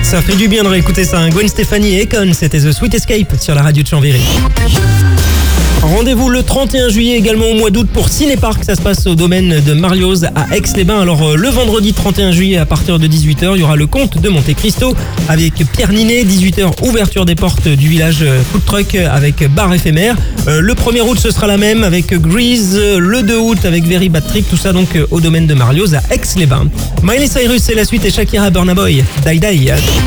Ça fait du bien de réécouter ça. Gwen Stefani et Akon, c'était The Sweet Escape sur la radio de Chambéry. Rendez-vous le 31 juillet également au mois d'août pour Cinépark. Ça se passe au domaine de Marlioz à Aix-les-Bains. Alors le vendredi 31 juillet à partir de 18h, il y aura le Comte de Monte Cristo avec Pierre Ninet. 18h, ouverture des portes du village food truck avec bar éphémère. Le 1er août, ce sera la même avec Grease. Le 2 août avec Very Bad Trip. Tout ça donc au domaine de Marlioz à Aix-les-Bains. Miley Cyrus, c'est la suite et Shakira, Burna Boy, Die Die.